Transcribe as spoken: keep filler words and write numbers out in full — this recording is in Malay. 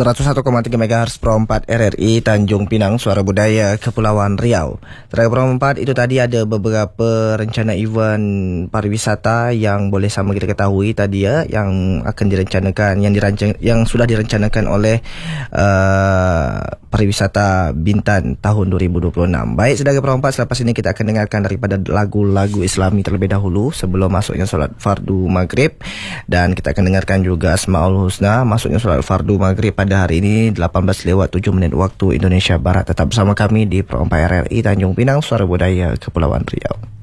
seratus satu koma tiga megahertz Pro empat R R I Tanjung Pinang, Suara Budaya Kepulauan Riau. Terakhir Pro empat itu tadi ada beberapa rencana event pariwisata yang boleh sama kita ketahui tadi ya, yang akan direncanakan, yang dirancang, yang sudah direncanakan oleh uh, pariwisata Bintan tahun dua ribu dua puluh enam. Baik, saudara Pro empat, selepas ini kita akan dengarkan daripada lagu-lagu Islami terlebih dahulu sebelum masuknya solat fardu maghrib, dan kita akan dengarkan juga Asmaul Husna masuknya solat fardu maghrib pada hari ini delapan belas lewat tujuh menit waktu Indonesia Barat. Tetap bersama kami di Pro empat R R I Tanjung Pinang, Suara Budaya Kepulauan Riau.